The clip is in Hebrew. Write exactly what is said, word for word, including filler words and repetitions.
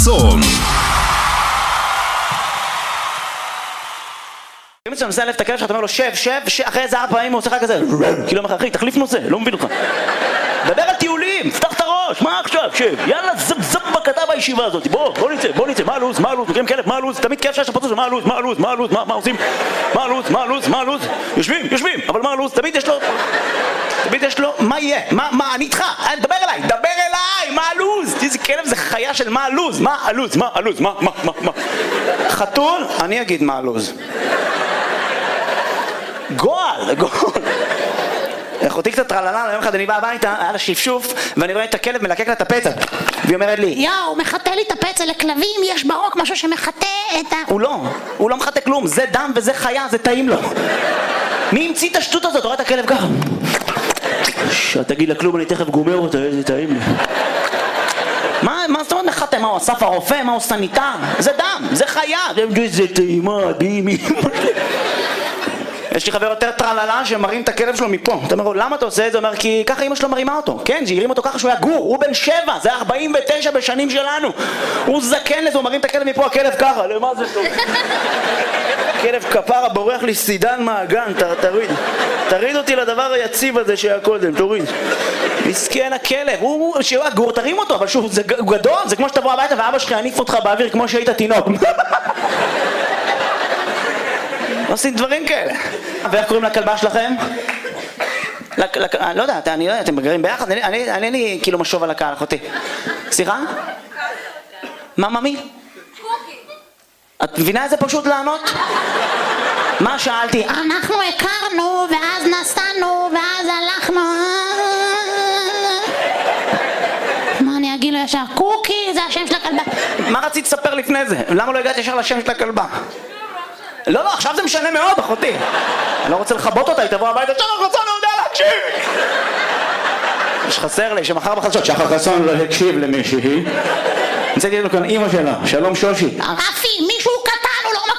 חסון. אם אתה מנסה להלף את הכלב שאתה אומר לו שב, שב, אחרי איזה ארבע פעמים הוא עושה לך כזה כאילו אומר לך אחי, תחליף נושא, לא מבין אותך. דבר על טיולים, פתח את הראש, מה עכשיו, שב, יאללה זב זב בקטע בישיבה הזאת, בוא, בוא נצא, בוא נצא, מה הלו"ז, מה הלו"ז, מכירים כלב, מה הלו"ז, תמיד כלב שיש לפוצץ, מה הלו"ז, מה הלו"ז, מה הלו"ז, מה עושים, מה הלו"ז, מה הלו"ז, מה הלו"ז, יושבים, יושבים, אבל מה הלו"ז, תמיד יש לו, תמיד יש לו, מה יהיה, מה, מה, אני איתך, דבר אליי, דבר אליי, מה הלו"ז, איזה כלב זה חיה של מה הלו"ז, מה הלו"ז, מה הלו"ז, מה, מה, מה, מה, חתול, אני אגיד מה הלו"ז. גועל, גועל. אחותי קצת טרללה, יום אחד אני בא הביתה, היה לה שפשוף, ואני רואה את הכלב מלקק לה את הפצע. והיא אומרת לי, יאו, מחטא לי את הפצע, לכלבים יש ברוק משהו שמחטא את ה... הוא לא, הוא לא מחטא כלום, זה דם וזה חיה, זה טעים לו. מי המציא את השטות הזאת? רואה את הכלב ככה. תגיד לה כלום, אני תכף גומר אותה, איזה טעים לי. מה, מה זאת אומרת מחטא? מה הוא אסף הרופא? מה הוא סניטר? זה דם, זה חיה. זה טעימה, דימי. יש לי חבר יותר טרללה שמרים את הכלב שלו מפה. אתה אומר, למה אתה עושה את זה? הוא אומר, כי ככה אמא שלו מרימה אותו. כן, שהרים אותו ככה שהוא היה גור, הוא בן שבע, זה ארבעים ותשע בשנים שלנו. הוא זקן לזה, הוא מרים את הכלב מפה, הכלב ככה, למה זה טוב? כלב כפרה בורח לי סידן מהגן, תריד. תריד אותי לדבר היציב הזה שהיה קודם, תוריד. מסכן הכלב, הוא שהוא היה גור, תרים אותו, אבל שהוא גדול, זה כמו שתבוא הביתה ואבא שלך יניף אותך באוויר כמו שהיית תינוק. עושים דברים כאלה. ואיך קוראים לכלבה שלכם? לא יודע, אני לא יודע, אתם גרים ביחד? אני לי כאילו משוב על הקהל, אחותי. סליחה? מה, ממי? את מבינה איזה פשוט לענות? מה שאלתי? אנחנו הכרנו, ואז נסענו, ואז הלכנו... מה אני אגיד לו ישר? קוקי, זה השם של הכלבה. מה רצית לספר לפני זה? למה לא הגעת ישר לשם של הכלבה? לא, לא, עכשיו זה משנה מאוד, אחותי. אני לא רוצה לחבות אותה, היא תבוא הביתה, שחר חסון לא יודע להקשיב! יש חסר לי, שמחר בחדשות, שחר חסון לא הקשיב למישהי. נצאתי לו כאן אימא שלה, שלום שושי. רפי, מישהו